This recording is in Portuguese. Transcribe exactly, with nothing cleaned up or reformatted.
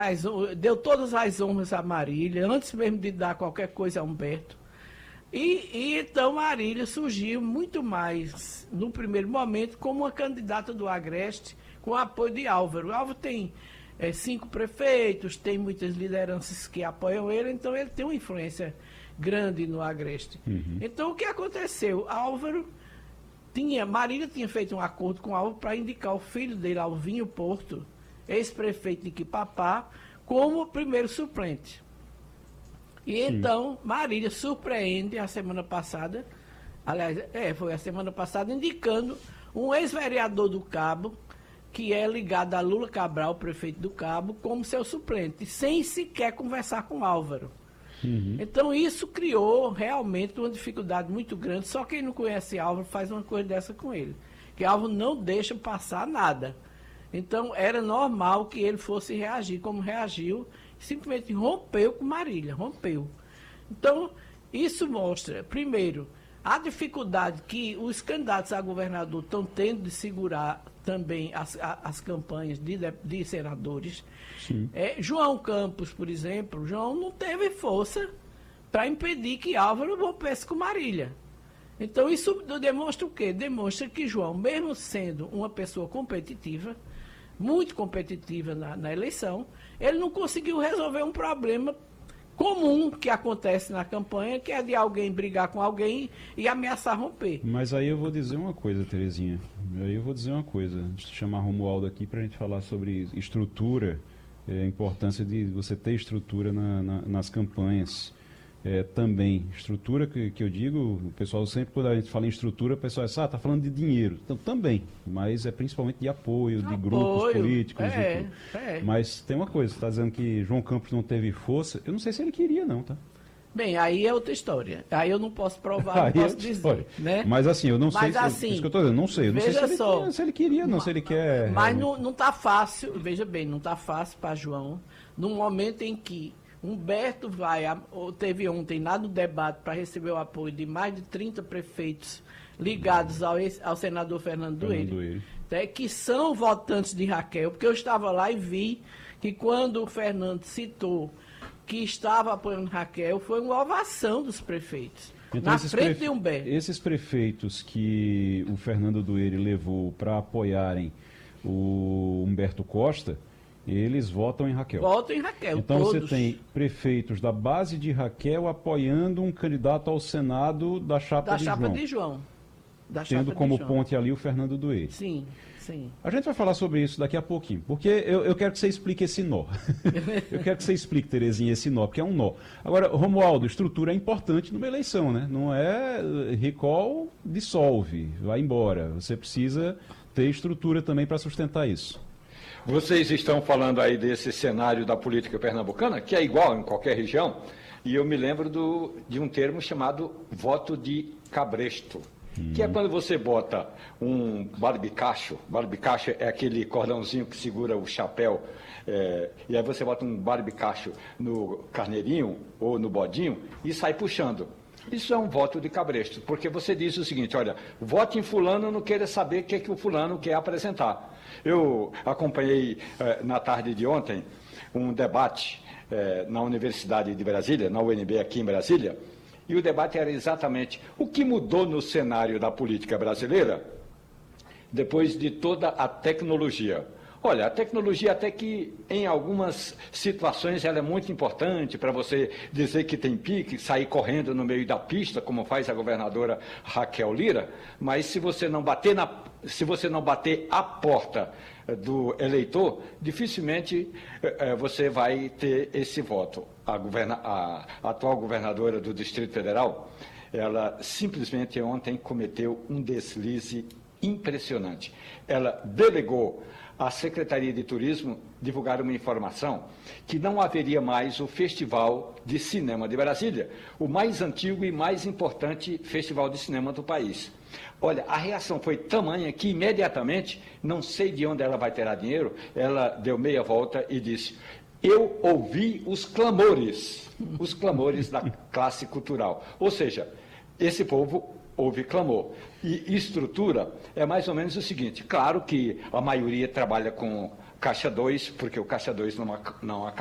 As- Deu todas as honras a Marília, antes mesmo de dar qualquer coisa a Humberto. E, e então Marília surgiu muito mais, no primeiro momento, como uma candidata do Agreste, com o apoio de Álvaro. O Álvaro tem eh, cinco prefeitos, tem muitas lideranças que apoiam ele, então ele tem uma influência grande no Agreste. Uhum. Então o que aconteceu? Álvaro tinha, Marília tinha feito um acordo com Álvaro para indicar o filho dele, Alvinho Porto, ex-prefeito de Quipapá, como primeiro suplente. E Sim. então, Marília surpreende a semana passada, aliás, é, foi a semana passada, indicando um ex-vereador do Cabo, que é ligado a Lula Cabral, prefeito do Cabo, como seu suplente, sem sequer conversar com Álvaro. Uhum. Então, isso criou realmente uma dificuldade muito grande. Só quem não conhece Álvaro faz uma coisa dessa com ele, que Álvaro não deixa passar nada. Então, era normal que ele fosse reagir como reagiu, simplesmente rompeu com Marília, rompeu. Então, isso mostra, primeiro, a dificuldade que os candidatos a governador estão tendo de segurar também as, a- as campanhas de, de- de senadores. Sim. É, João Campos, por exemplo, João não teve força para impedir que Álvaro rompesse com Marília. Então, isso demonstra o quê? Demonstra que João, mesmo sendo uma pessoa competitiva, muito competitiva na, na eleição, ele não conseguiu resolver um problema comum que acontece na campanha, que é de alguém brigar com alguém e ameaçar romper. Mas aí eu vou dizer uma coisa, Terezinha. Aí eu vou dizer uma coisa. Deixa eu chamar Romualdo aqui para a gente falar sobre estrutura, é, a importância de você ter estrutura na- na- nas campanhas. É, também, estrutura que, que eu digo, o pessoal sempre, quando a gente fala em estrutura, o pessoal diz, ah, está falando de dinheiro. Então, também, mas é principalmente de apoio, de grupos Apoio, políticos. é, e tudo. é. Mas tem uma coisa, você está dizendo que João Campos não teve força, eu não sei se ele queria não, tá? Bem, aí é outra história. Aí eu não posso provar, não Aí é posso outra dizer. história. Né? Mas assim, eu não sei, Mas se, assim, isso que eu estou dizendo, não sei, eu não sei veja se ele, só. queria, se ele queria, não, se ele quer... Mas realmente. não, não tá fácil, veja bem, não tá fácil para João, num momento em que Humberto vai, a- ou teve ontem lá no debate para receber o apoio de mais de trinta prefeitos ligados ao, ex- ao senador Fernando Fernando Dueire, Dueire. né, que são votantes de Raquel, porque eu estava lá e vi que quando o Fernando citou que estava apoiando Raquel, foi uma ovação dos prefeitos, na esses frente prefe- de Humberto. Esses prefeitos que o Fernando Dueire levou para apoiarem o Humberto Costa, eles votam em Raquel. Votam em Raquel, Então todos. você tem prefeitos da base de Raquel apoiando um candidato ao Senado da chapa da de chapa João, de João. Da tendo chapa como de João. ponte ali o Fernando Dueire. Sim, sim. A gente vai falar sobre isso daqui a pouquinho, porque eu, eu quero que você explique esse nó. Eu quero que você explique, Terezinha, esse nó, porque é um nó. Agora, Romualdo, estrutura é importante numa eleição, né? Não é eh, recall, dissolve, vai embora. Você precisa ter estrutura também para sustentar isso. Vocês estão falando aí desse cenário da política pernambucana, que é igual em qualquer região, e eu me lembro do, de um termo chamado voto de cabresto, que é quando você bota um barbicacho, barbicacho é aquele cordãozinho que segura o chapéu, é, e aí você bota um barbicacho no carneirinho ou no bodinho e sai puxando. Isso é um voto de cabresto, porque você diz o seguinte, olha, vote em fulano, não queira saber o que, é que o fulano quer apresentar. Eu acompanhei eh, na tarde de ontem um debate eh, na Universidade de Brasília, na U N B aqui em Brasília, e o debate era exatamente o que mudou no cenário da política brasileira depois de toda a tecnologia. Olha, a tecnologia até que em algumas situações ela é muito importante para você dizer que tem pique, sair correndo no meio da pista, como faz a governadora Raquel Lira, mas se você não bater, na, se você não bater a porta do eleitor, dificilmente eh, você vai ter esse voto. A, governa, a, a atual governadora do Distrito Federal, ela simplesmente ontem cometeu um deslize impressionante. Ela delegou à Secretaria de Turismo divulgar uma informação que não haveria mais o Festival de Cinema de Brasília, o mais antigo e mais importante festival de cinema do país. Olha, a reação foi tamanha que imediatamente, não sei de onde ela vai tirar dinheiro, ela deu meia volta e disse, eu ouvi os clamores, os clamores da classe cultural. Ou seja, esse povo houve clamor. E estrutura é mais ou menos o seguinte, claro que a maioria trabalha com Caixa dois, porque o Caixa dois não, não